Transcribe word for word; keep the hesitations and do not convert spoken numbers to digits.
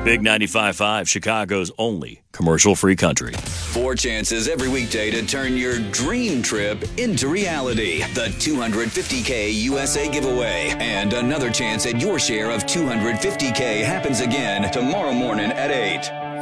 Big ninety-five point five, Chicago's only commercial-free country. Four chances every weekday to turn your dream trip into reality. The two hundred fifty K U S A giveaway. And another chance at your share of two hundred fifty K happens again tomorrow morning at eight.